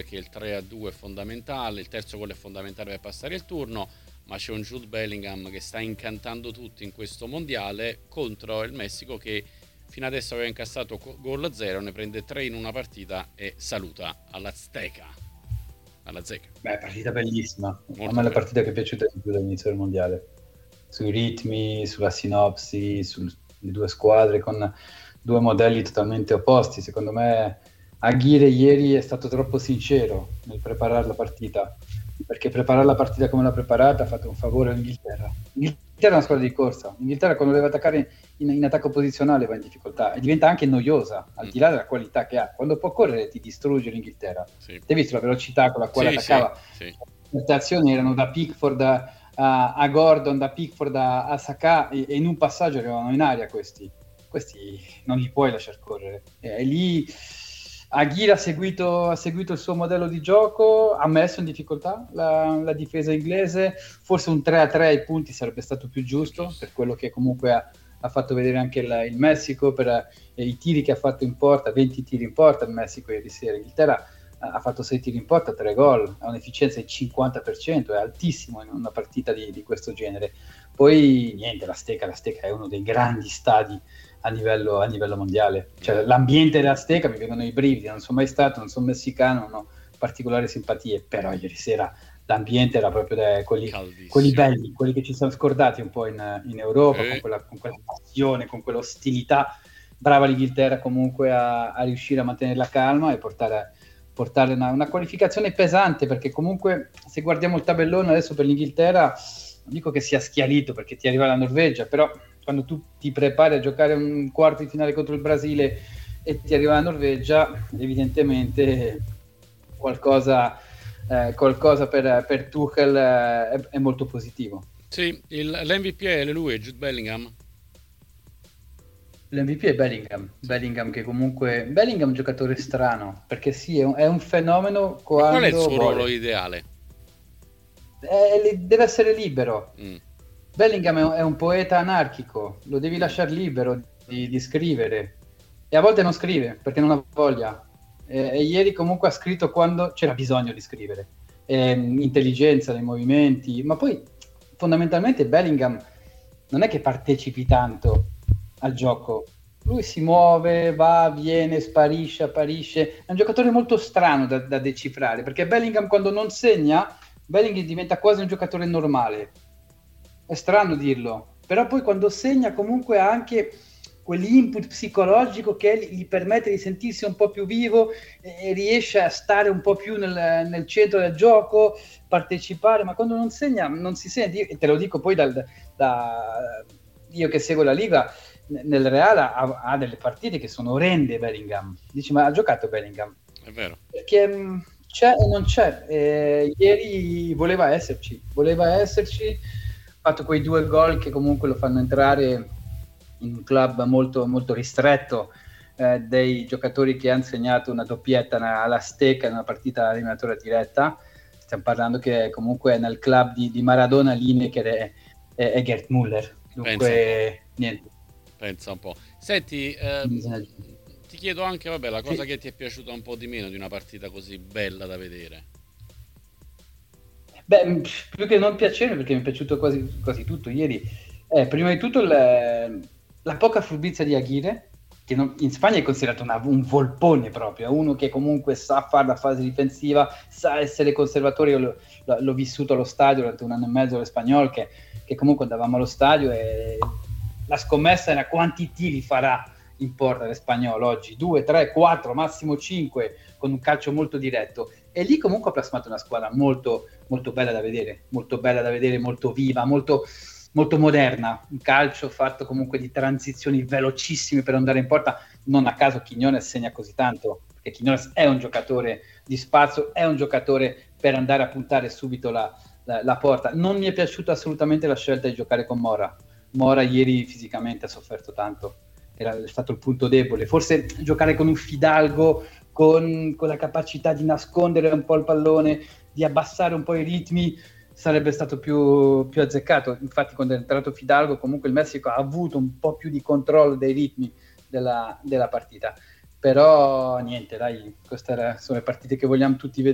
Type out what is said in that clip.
perché il 3-2 è fondamentale, il terzo gol è fondamentale per passare il turno, ma c'è un Jude Bellingham che sta incantando tutti in questo mondiale contro il Messico, che fino adesso aveva incassato gol 0, ne prende 3 in una partita e saluta all'Azteca. Beh, partita bellissima. A Molto me è la bella. partita che è piaciuta di più dall'inizio del mondiale. Sui ritmi, sulla sinopsi, sulle due squadre con due modelli totalmente opposti. Secondo me Aguirre ieri è stato troppo sincero nel preparare la partita, perché preparare la partita come l'ha preparata ha fatto un favore all'Inghilterra. L'Inghilterra è una squadra di corsa. L'Inghilterra quando deve attaccare in attacco posizionale va in difficoltà e diventa anche noiosa, al di là della qualità che ha. Quando può correre ti distrugge l'Inghilterra. Sì, Ti hai visto la velocità con la quale sì, sì, attaccava? sì. Queste azioni erano da Pickford a Gordon, da Pickford a Saka e in un passaggio arrivavano in aria questi non li puoi lasciare correre. E lì Aguirre ha seguito il suo modello di gioco, ha messo in difficoltà la difesa inglese, forse un 3-3 ai punti sarebbe stato più giusto, per quello che comunque ha fatto vedere anche il Messico, per i tiri che ha fatto in porta, 20 tiri in porta il Messico ieri sera. L'Inghilterra ha fatto 6 tiri in porta, 3 gol, ha un'efficienza del 50%, è altissimo in una partita di questo genere. Poi niente, l'Azteca è uno dei grandi stadi a livello mondiale. Cioè, l'ambiente dell'Azteca mi vengono i brividi, non sono mai stato, non sono messicano, non ho particolari simpatie, però ieri sera l'ambiente era proprio quelli belli, quelli che ci siamo scordati un po' in Europa, con quella passione, con quell'ostilità. Brava l'Inghilterra comunque a riuscire a mantenere la calma e portare una qualificazione pesante, perché comunque se guardiamo il tabellone adesso per l'Inghilterra, non dico che sia schiarito perché ti arriva la Norvegia, però quando tu ti prepari a giocare un quarto di finale contro il Brasile e ti arriva la Norvegia, evidentemente qualcosa per Tuchel è molto positivo. Sì, l'MVP è lui, Jude Bellingham. L'MVP è Bellingham, sì. Bellingham che comunque Bellingham è un giocatore strano, perché sì, è un fenomeno quando ma qual è il suo vuole. ruolo ideale? Deve essere libero. Bellingham è un poeta anarchico, lo devi lasciare libero di scrivere, e a volte non scrive perché non ha voglia, e ieri comunque ha scritto quando c'era bisogno di scrivere, intelligenza nei movimenti, ma poi fondamentalmente Bellingham non è che partecipi tanto al gioco, lui si muove, va, viene, sparisce, apparisce, è un giocatore molto strano da decifrare, perché Bellingham quando non segna, Bellingham diventa quasi un giocatore normale. È strano dirlo, però poi quando segna comunque ha anche quell'input psicologico che gli permette di sentirsi un po' più vivo e riesce a stare un po' più nel centro del gioco, partecipare, ma quando non segna non si sente, e te lo dico poi io che seguo la Liga, nel Real ha delle partite che sono orrende Bellingham. Dici, ma ha giocato Bellingham? È vero. Perché c'è e non c'è. Ieri voleva esserci, ha fatto quei 2 gol che comunque lo fanno entrare in un club molto, molto ristretto, dei giocatori che hanno segnato una doppietta all'Azteca in una partita eliminatoria diretta. Stiamo parlando che comunque nel club di Maradona Lineker è Gerd Müller. Dunque, niente. Pensa un po'. Senti, ti chiedo anche, vabbè, la cosa che ti è piaciuta un po' di meno di una partita così bella da vedere. Beh, più che non piacere, perché mi è piaciuto quasi tutto ieri. Prima di tutto la poca furbizia di Aguirre, che in Spagna è considerato un volpone proprio, uno che comunque sa fare la fase difensiva, sa essere conservatore. Io l'ho vissuto allo stadio durante 1 anno e mezzo all'Espanyol, che comunque andavamo allo stadio e la scommessa era quanti tiri farà in porta l'Espanyol oggi, 2, 3, 4, massimo 5, con un calcio molto diretto. E lì comunque ha plasmato una squadra molto, molto bella da vedere, molto viva, molto, molto moderna, un calcio fatto comunque di transizioni velocissime per andare in porta. Non a caso Quiñones segna così tanto, perché Quiñones è un giocatore di spazio, è un giocatore per andare a puntare subito la porta. Non mi è piaciuta assolutamente la scelta di giocare con Mora ieri fisicamente ha sofferto tanto, era stato il punto debole. Forse giocare con un Fidalgo con la capacità di nascondere un po' il pallone, di abbassare un po' i ritmi, sarebbe stato più azzeccato. Infatti quando è entrato Fidalgo comunque il Messico ha avuto un po' più di controllo dei ritmi della partita. Però niente, dai, queste sono le partite che vogliamo tutti vedere.